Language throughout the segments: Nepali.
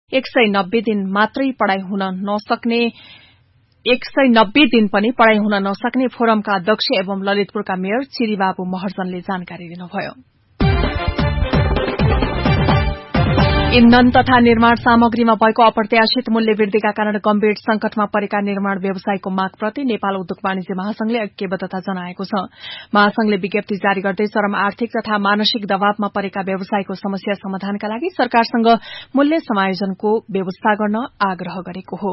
190 दिन मात्रै पढ़ाई हुन नसक्ने 190 दिन पनि पढ़ाई हुन नसक्ने फोरमका अध्यक्ष एवं ललितपुरका मेयर चिरीबाबु महर्जनले जानकारी दिनुभयो। इन्धन तथा निर्माण सामग्रीमा भएको अप्रत्याशित मूल्य वृद्धिका कारण गम्भीर संकटमा परेका निर्माण व्यवसायको मागप्रति नेपाल उद्योग वाणिज्य महासंघले ऐक्यबद्धता जनाएको छ। महासंघले विज्ञप्ति जारी गर्दै चरम आर्थिक तथा मानसिक दबावमा परेका व्यवसायको समस्या समाधानका लागि सरकारसँग मूल्य समायोजनको व्यवस्था गर्न आग्रह गरेको हो।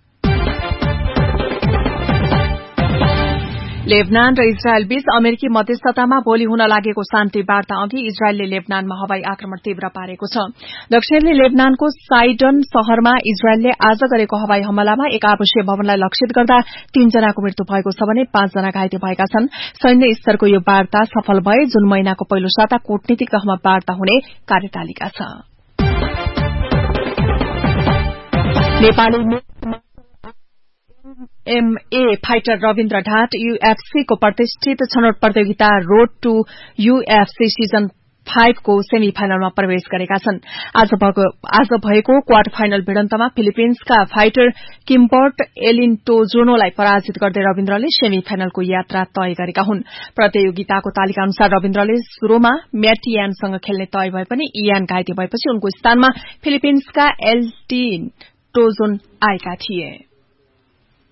लेबनान र इजरायल बीच अमेरिकी मध्यस्थतामा भोलि हुन लागेको शान्ति वार्ता अघि इजरायलले लेबनानमा हवाई आक्रमण तीव्र पारेको छ। दक्षिणी लेबनानको साइडन शहरमा इजरायलले आज गरेको हवाई हमलामा एक आवासीय भवनलाई लक्षित गर्दा 3 जनाको मृत्यु भएको छ भने 5 जना घाइते भएका छन्। सैन्य स्तरको यो वार्ता सफल भए जुन महिनाको पहिलो साता कूटनीतिक तहमा वार्ता हुने कार्यतालिका छ। Nepali MA fighter Rabindra ढाट UFC को प्रतिष्ठित छनौट प्रतियोगिता रोड टू यूएफसी सीजन 5 को सेमी फाइनलमा प्रवेश गरेका छन्। आज भएको क्वार्टर फाइनल भिडन्तमा फिलिपिन्सका फाइटर किम्बर्ट एलिन्टोजोनोलाई पराजित गर्दै रविन्द्रले सेमी फाइनलको यात्रा तय गरेका हुन्। प्रतियोगिताको तालिका अनुसार रविन्द्रले शुरूमा म्याट इयानसँग खेल्ने तय भए पनि इयान घाइते भएपछि उनको स्थानमा फिलिपिन्सका एलिन्टोजोन आएका थिए।